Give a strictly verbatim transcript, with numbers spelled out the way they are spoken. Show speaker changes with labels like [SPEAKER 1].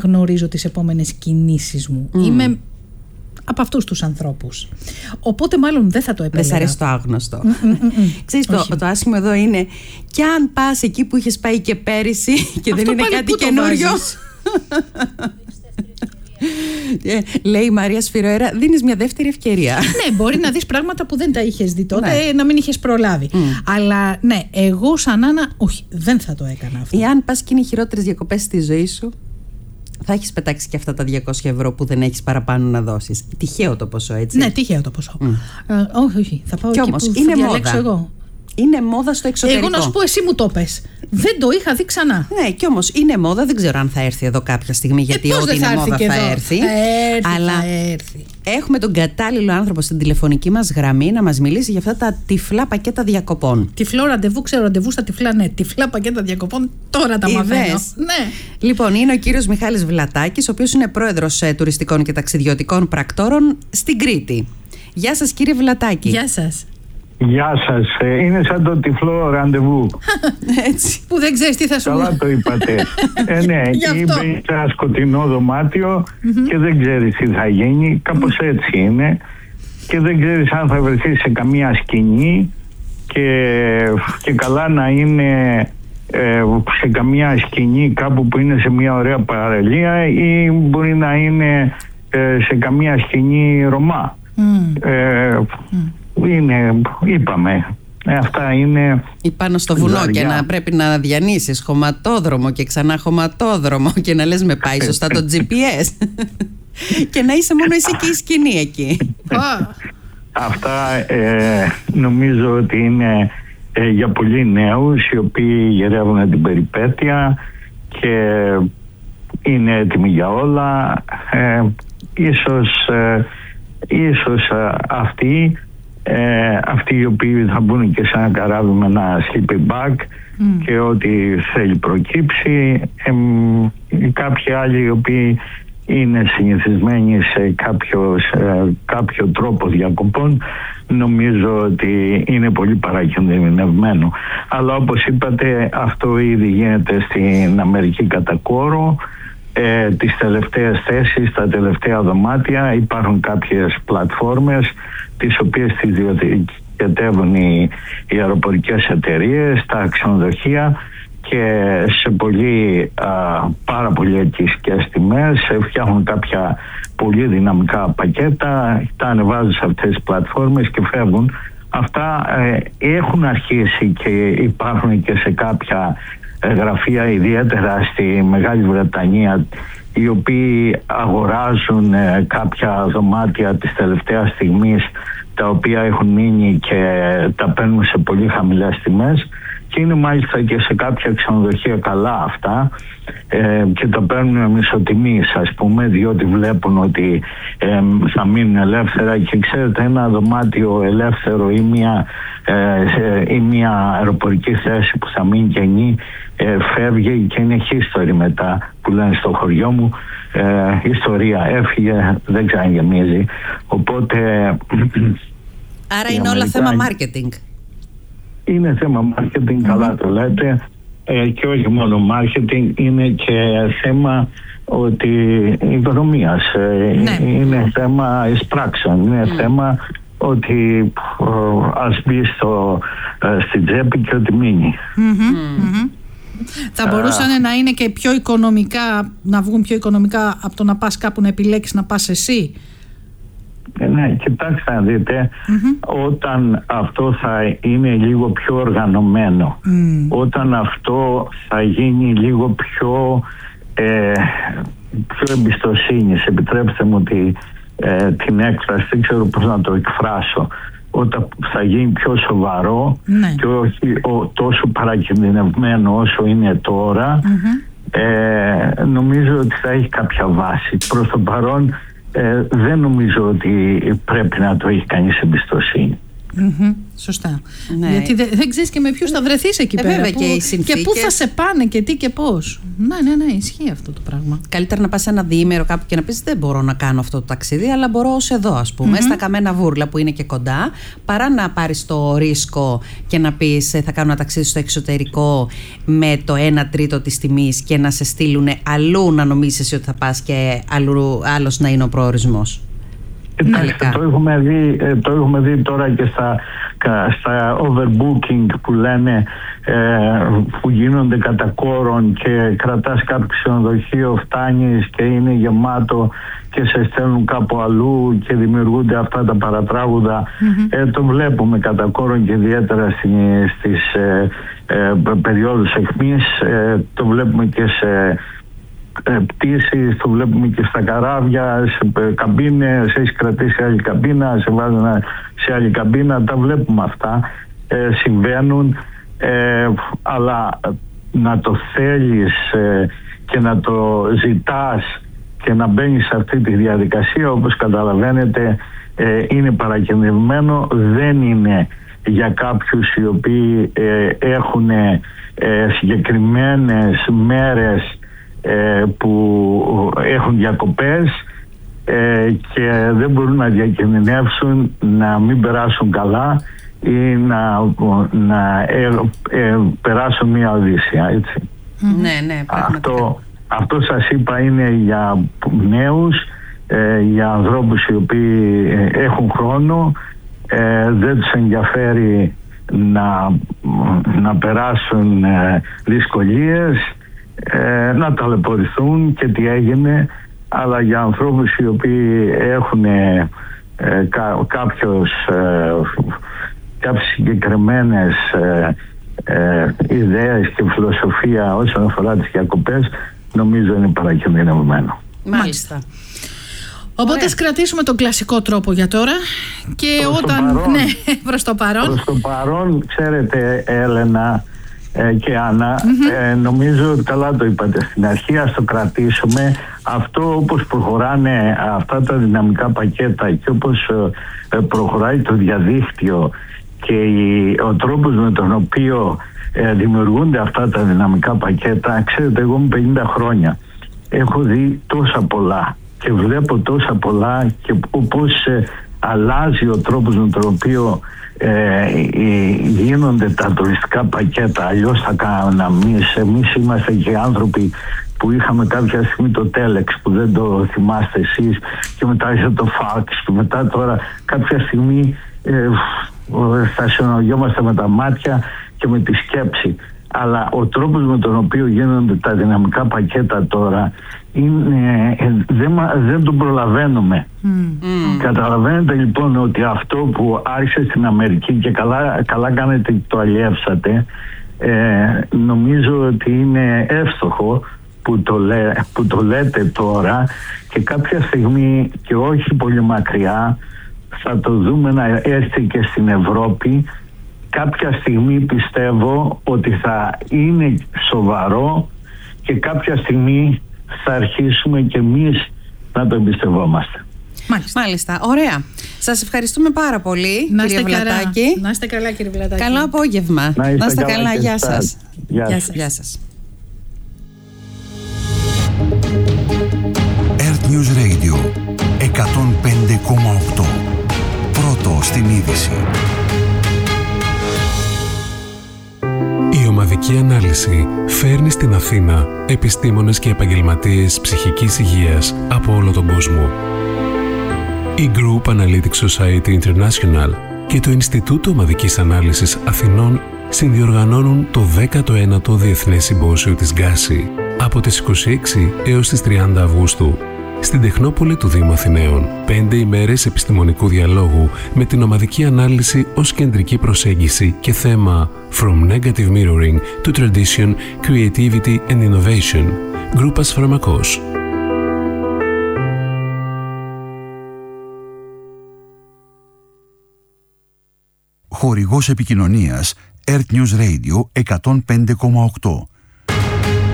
[SPEAKER 1] γνωρίζω τις επόμενες κινήσεις μου. Mm. Είμαι από αυτούς τους ανθρώπους. Οπότε μάλλον δεν θα το επέλεγα.
[SPEAKER 2] Δεν σ' αρέσει το άγνωστο. Mm, mm, mm, mm. Ξέρεις, το, το άσχημο εδώ είναι κι αν πας εκεί που είχες πάει και πέρυσι και αυτό δεν είναι κάτι καινούριο. Λέει η Μαρία Σφυροέρα, δίνεις μια δεύτερη ευκαιρία.
[SPEAKER 1] Ναι, μπορεί να δεις πράγματα που δεν τα είχες δει τότε, ναι. να μην είχες προλάβει. Mm. Αλλά ναι, εγώ σαν Άννα, όχι, δεν θα το έκανα αυτό.
[SPEAKER 2] Εάν πας και είναι οι χειρότερες διακοπές στη ζωή σου, θα έχεις πετάξει και αυτά τα διακόσια ευρώ που δεν έχεις παραπάνω να δώσεις. Τυχαίο το ποσό, έτσι.
[SPEAKER 1] Ναι, τυχαίο το ποσό. Mm. Ε, όχι, όχι. Θα πάω
[SPEAKER 2] κι
[SPEAKER 1] εκεί
[SPEAKER 2] όμως,
[SPEAKER 1] που
[SPEAKER 2] είναι
[SPEAKER 1] θα διαλέξω
[SPEAKER 2] μόδα.
[SPEAKER 1] εγώ.
[SPEAKER 2] Είναι μόδα στο εξωτερικό.
[SPEAKER 1] Εγώ να σου πω, εσύ μου το πες. Δεν το είχα δει ξανά.
[SPEAKER 2] Ναι, κι όμως είναι μόδα. Δεν ξέρω αν θα έρθει εδώ κάποια στιγμή. Γιατί
[SPEAKER 1] ε,
[SPEAKER 2] ό,τι είναι μόδα θα έρθει.
[SPEAKER 1] Θα έρθει,
[SPEAKER 2] αλλά
[SPEAKER 1] θα έρθει.
[SPEAKER 2] Έχουμε τον κατάλληλο άνθρωπο στην τηλεφωνική μας γραμμή να μας μιλήσει για αυτά τα τυφλά πακέτα διακοπών.
[SPEAKER 1] Τυφλό ραντεβού, ξέρω ραντεβού στα τυφλά, ναι. Τυφλά πακέτα διακοπών, τώρα τα μαθαίνω. Ναι.
[SPEAKER 2] Λοιπόν, είναι ο κύριος Μιχάλης Βλατάκης, ο οποίος είναι πρόεδρος ε, τουριστικών και ταξιδιωτικών πρακτόρων στην Κρήτη. Γεια σας, κύριε Βλατάκη.
[SPEAKER 1] Γεια σας.
[SPEAKER 3] Γεια σας. Είναι σαν το τυφλό ραντεβού.
[SPEAKER 2] Έτσι.
[SPEAKER 1] Που δεν ξέρεις τι θα σου πει.
[SPEAKER 3] Καλά το είπατε. ε, ναι, εκεί μπαίνεις σε ένα σκοτεινό δωμάτιο mm-hmm. και δεν ξέρεις τι θα γίνει. Κάπως έτσι είναι. Και δεν ξέρεις αν θα βρεθείς σε καμία σκηνή και, και καλά να είναι ε, σε καμία σκηνή κάπου που είναι σε μια ωραία παραλία ή μπορεί να είναι ε, σε καμία σκηνή Ρωμά. Mm. Ε, mm. Είναι, είπαμε, αυτά είναι
[SPEAKER 2] ή πάνω στο βουνό ζαριά. Και να πρέπει να διανύσεις χωματόδρομο και ξανά χωματόδρομο και να λες με πάει σωστά το τζι πι ες και να είσαι μόνο εσύ και η σκηνή εκεί.
[SPEAKER 3] Αυτά ε, νομίζω ότι είναι ε, για πολλοί νέους οι οποίοι γερεύουν την περιπέτεια και είναι έτοιμοι για όλα. ε, ίσως, ε, ίσως ε, αυτοί Ε, αυτοί οι οποίοι θα μπουν και σε ένα καράβι με ένα sleeping bag mm. και ό,τι θέλει προκύψει, ε, κάποιοι άλλοι οι οποίοι είναι συνηθισμένοι σε κάποιο, σε κάποιο τρόπο διακοπών, νομίζω ότι είναι πολύ παρακινδυνευμένο. Αλλά όπως είπατε, αυτό ήδη γίνεται στην Αμερική κατά κόρο. Ε, τις τελευταίες θέσεις, τα τελευταία δωμάτια υπάρχουν κάποιες πλατφόρμες τις οποίες τις διοικητεύουν οι, οι αεροπορικές εταιρείες, τα ξενοδοχεία και σε πολύ, α, πάρα πολύ ελκυστικές τιμές φτιάχνουν κάποια πολύ δυναμικά πακέτα, τα ανεβάζουν σε αυτές τις πλατφόρμες και φεύγουν. Αυτά ε, έχουν αρχίσει και υπάρχουν και σε κάποια γραφεία, ιδιαίτερα στη Μεγάλη Βρετανία, οι οποίοι αγοράζουν ε, κάποια δωμάτια της τελευταίας στιγμής, τα οποία έχουν μείνει και τα παίρνουν σε πολύ χαμηλές τιμές, και είναι μάλιστα και σε κάποια ξενοδοχεία καλά αυτά ε, και τα παίρνουν μισοτιμής, ας πούμε, διότι βλέπουν ότι ε, θα μείνουν ελεύθερα. Και ξέρετε, ένα δωμάτιο ελεύθερο ή μια, ε, ή μια αεροπορική θέση που θα μείνει κενή ε, φεύγει και είναι history μετά, που λένε στο χωριό μου. Ε, ιστορία, έφυγε, δεν ξαναγεμίζει. Οπότε
[SPEAKER 2] άρα είναι όλα θέμα marketing.
[SPEAKER 3] Είναι θέμα marketing, mm-hmm. καλά το λέτε, ε, και όχι μόνο marketing, είναι και θέμα ότι οικονομίας, ε, ναι. είναι θέμα εισπράξεων, είναι mm. θέμα ότι ο, ας μπει στο, ε, στην τσέπη και ότι μείνει.
[SPEAKER 1] Mm-hmm. Mm-hmm. Θα μπορούσαν uh, να είναι και πιο οικονομικά, να βγουν πιο οικονομικά από το να πας κάπου να επιλέξεις να πας εσύ.
[SPEAKER 3] Ναι, κοιτάξτε να δείτε, mm-hmm. όταν αυτό θα είναι λίγο πιο οργανωμένο, mm. όταν αυτό θα γίνει λίγο πιο, ε, πιο εμπιστοσύνης, επιτρέψτε μου τη, ε, την έκφραση, δεν ξέρω πώς να το εκφράσω, όταν θα γίνει πιο σοβαρό ναι. και όχι ο, τόσο παρακινδυνευμένο όσο είναι τώρα, mm-hmm. ε, νομίζω ότι θα έχει κάποια βάση. Προς το παρόν Ε, δεν νομίζω ότι πρέπει να το έχει κανείς εμπιστοσύνη.
[SPEAKER 1] Mm-hmm, σωστά. Ναι. Γιατί δεν, δεν ξέρεις και με ποιους θα βρεθείς εκεί ε, πέρα.
[SPEAKER 2] Βέβαια,
[SPEAKER 1] που,
[SPEAKER 2] και, οι συνθήκες...
[SPEAKER 1] και πού θα σε πάνε και τι και πώς. Ναι, ναι, ναι, ισχύει αυτό το πράγμα.
[SPEAKER 2] Καλύτερα να πας σε ένα διήμερο κάπου και να πεις δεν μπορώ να κάνω αυτό το ταξίδι, αλλά μπορώ ως εδώ, ας πούμε, mm-hmm. στα Καμένα Βούρλα που είναι και κοντά, παρά να πάρεις το ρίσκο και να πεις θα κάνω ένα ταξίδι στο εξωτερικό με το ένα τρίτο της τιμής και να σε στείλουν αλλού να νομίζεις ότι θα πας και αλλού, άλλος να είναι ο προορισμός.
[SPEAKER 3] Εντάξει, το έχουμε δει, το έχουμε δει τώρα και στα, στα overbooking που λένε, που γίνονται κατά κόρον και κρατάς κάποιο ξενοδοχείο, φτάνεις και είναι γεμάτο και σε στέλνουν κάπου αλλού και δημιουργούνται αυτά τα παρατράγουδα. Mm-hmm. Ε, το βλέπουμε κατά κόρον και ιδιαίτερα στις ε, ε, περιόδους αιχμής, ε, το βλέπουμε και σε πτήσεις, το βλέπουμε και στα καράβια, σε καμπίνες, έχεις κρατήσει άλλη καμπίνα, σε βάζουν σε άλλη καμπίνα, τα βλέπουμε αυτά, ε, συμβαίνουν, ε, αλλά να το θέλεις ε, και να το ζητάς και να μπαίνεις σε αυτή τη διαδικασία, όπως καταλαβαίνετε, ε, είναι παρακινδυνευμένο, δεν είναι για κάποιους οι οποίοι ε, έχουν ε, συγκεκριμένες μέρες που έχουν διακοπές ε, και δεν μπορούν να διακινδυνεύσουν να μην περάσουν καλά ή να, να ε, ε, περάσουν μια οδύσσια, έτσι.
[SPEAKER 2] Mm-hmm. Ναι, ναι,
[SPEAKER 3] αυτό, αυτό σας είπα είναι για νέους, ε, για ανθρώπους οι οποίοι έχουν χρόνο, ε, δεν τους ενδιαφέρει να, να περάσουν ε, δυσκολίες, Ε, να ταλαιπωρηθούν και τι έγινε, αλλά για ανθρώπους οι οποίοι έχουν ε, κα, κάποιος, ε, κάποιες συγκεκριμένες ε, ε, ιδέες και φιλοσοφία όσον αφορά τις διακοπές, νομίζω είναι παρακινδυνευμένο.
[SPEAKER 2] Μάλιστα.
[SPEAKER 1] Οπότε ας κρατήσουμε τον κλασικό τρόπο για τώρα και προς όταν... Το παρόν, ναι, προς το παρόν.
[SPEAKER 3] Προς το παρόν, ξέρετε, Έλενα και Άννα, mm-hmm. ε, νομίζω ότι καλά το είπατε στην αρχή, ας το κρατήσουμε αυτό, όπως προχωράνε αυτά τα δυναμικά πακέτα και όπως ε, προχωράει το διαδίκτυο και η, ο τρόπος με τον οποίο ε, δημιουργούνται αυτά τα δυναμικά πακέτα. Ξέρετε, εγώ είμαι πενήντα χρόνια, έχω δει τόσα πολλά και βλέπω τόσα πολλά και πώς ε, αλλάζει ο τρόπος με τον οποίο Ε, γίνονται τα τουριστικά πακέτα. Αλλιώς θα κάναμε εμείς. Εμείς είμαστε και άνθρωποι που είχαμε κάποια στιγμή το τέλεξ που δεν το θυμάστε εσείς και μετά είχε το φάξ και μετά τώρα κάποια στιγμή ε, θα συνολογιόμαστε με τα μάτια και με τη σκέψη. Αλλά ο τρόπος με τον οποίο γίνονται τα δυναμικά πακέτα τώρα είναι, ε, δεν, δεν τον προλαβαίνουμε. Mm. Mm. Καταλαβαίνετε λοιπόν ότι αυτό που άρχισε στην Αμερική και καλά, καλά κάνετε και το αλλιεύσατε, ε, νομίζω ότι είναι εύστοχο που το, λέ, που το λέτε τώρα και κάποια στιγμή και όχι πολύ μακριά θα το δούμε να έρθει και στην Ευρώπη. Κάποια στιγμή πιστεύω ότι θα είναι σοβαρό και κάποια στιγμή θα αρχίσουμε και εμείς να το εμπιστευόμαστε.
[SPEAKER 2] Μάλιστα. Μάλιστα. Ωραία. Σας ευχαριστούμε πάρα πολύ,
[SPEAKER 1] να
[SPEAKER 2] κύριε Βλατάκη.
[SPEAKER 1] Να είστε καλά, κύριε Βλατάκη.
[SPEAKER 2] Καλό απόγευμα.
[SPEAKER 3] Να είστε, να είστε καλά.
[SPEAKER 2] καλά. Γεια σας.
[SPEAKER 3] Γεια σας.
[SPEAKER 2] Γεια σας.
[SPEAKER 4] Earth News Radio εκατόν πέντε κόμμα οκτώ. Πρώτο στην είδηση. Η ομαδική ανάλυση φέρνει στην Αθήνα επιστήμονες και επαγγελματίες ψυχικής υγείας από όλο τον κόσμο. Η Group Analytics Society International και το Ινστιτούτο Ομαδικής Ανάλυσης Αθηνών συνδιοργανώνουν το δέκατο ένατο Διεθνές Συμπόσιο της Γκάση από τις είκοσι έξι έως τις τριάντα Αυγούστου στην Τεχνόπολη του Δήμου Αθηναίων. Πέντε ημέρες επιστημονικού διαλόγου με την ομαδική ανάλυση ως κεντρική προσέγγιση και θέμα From Negative Mirroring to Tradition, Creativity and Innovation. Γκρούπας Φαρμακός. Χορηγός επικοινωνίας Earth News Radio εκατόν πέντε κόμμα οκτώ.